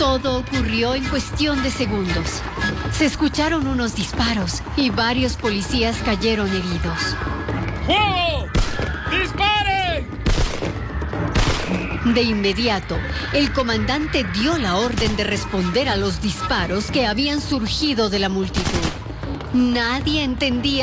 Todo ocurrió en cuestión de segundos. Se escucharon unos disparos y varios policías cayeron heridos. ¡Fuego! ¡Disparen! De inmediato, el comandante dio la orden de responder a los disparos que habían surgido de la multitud. Nadie entendía